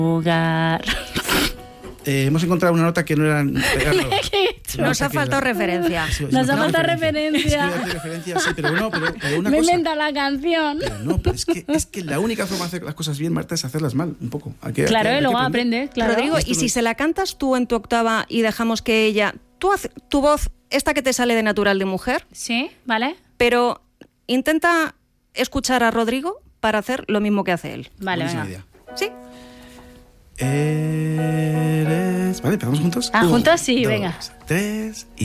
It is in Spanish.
Lugar. Hemos encontrado una nota que no era... Nos ha faltado referencia. Nos ha faltado referencia. Sí, pero una Me cosa... inventa la canción. Pero no, pero es que la única forma de hacer las cosas bien, Marta, es hacerlas mal, un poco. Claro, y luego aprendes, claro. Rodrigo, ¿y si se la cantas tú en tu octava y dejamos que ella... Tú haces tu voz, esta que te sale de natural de mujer, Sí, ¿vale? pero intenta escuchar a Rodrigo para hacer lo mismo que hace él. Vale, Buenísima venga. idea. ¿Sí? Vale, empezamos juntos. Ah, juntos sí, 1, venga. 2, 3...